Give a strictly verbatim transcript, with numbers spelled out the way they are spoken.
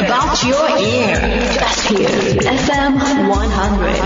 about your ear. Just here, F M one hundred.